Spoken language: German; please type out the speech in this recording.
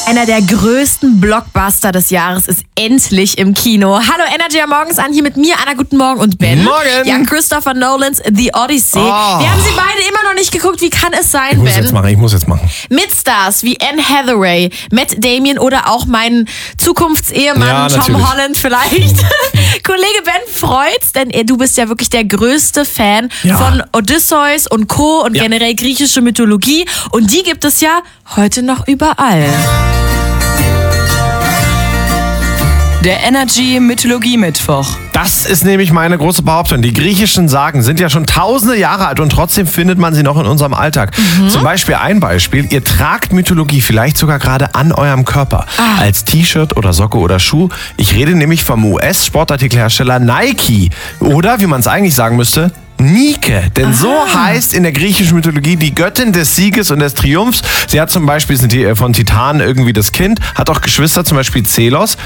Einer der größten Blockbuster des Jahres ist endlich im Kino. Hallo Energy am Morgens an, hier mit mir, Anna, guten Morgen und Ben. Morgen. Ja, Christopher Nolans The Odyssey. Wir haben sie beide immer noch nicht geguckt. Wie kann es sein, Ich Ben? muss jetzt machen. Mit Stars wie Anne Hathaway, Matt Damon oder auch meinen Zukunftsehemann Ja, Tom natürlich. Holland vielleicht. Kollege Ben freut's, denn du bist ja wirklich der größte Fan von Odysseus und Co. und generell griechische Mythologie. Und die gibt es ja heute noch überall. Der Energy Mythologie Mittwoch. Das ist nämlich meine große Behauptung. Die griechischen Sagen sind ja schon tausende Jahre alt und trotzdem findet man sie noch in unserem Alltag. Zum Beispiel ein Beispiel. Ihr tragt Mythologie vielleicht sogar gerade an eurem Körper. Als T-Shirt oder Socke oder Schuh. Ich rede nämlich vom US-Sportartikelhersteller Nike. Oder, wie man es eigentlich sagen müsste, Nike, denn so heißt in der griechischen Mythologie die Göttin des Sieges und des Triumphs. Sie hat zum Beispiel von Titanen irgendwie das Kind, hat auch Geschwister, zum Beispiel Zelos.